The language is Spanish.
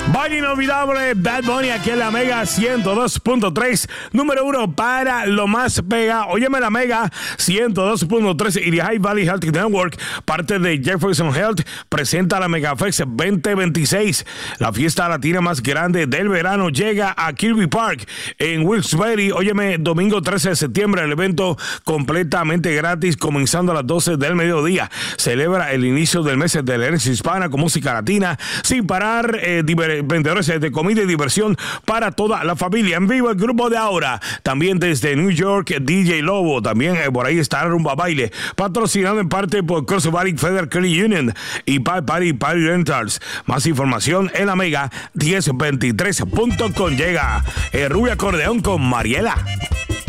Baile inolvidable, Bad Bunny aquí en la Mega 102.3, número 1 para lo más pega. Óyeme, la Mega 102.3 y The High Valley Health Network, parte de Jefferson Health, presenta la MegaFest 2026. La fiesta latina más grande del verano llega a Kirby Park en Wilkes-Barre. Óyeme, domingo 13 de septiembre, el evento completamente gratis, comenzando a las 12 del mediodía. Celebra el inicio del mes de la herencia hispana con música latina, sin parar, vendedores de comida y diversión para toda la familia. En vivo el grupo de Aura, también desde New York, DJ Lobo, también por ahí está Rumba Baile, patrocinado en parte por Cross Valley Federal Credit Union y Party Rentals. Más información en la Mega 1023.com. Llega Rubio Acordeón con Mariela.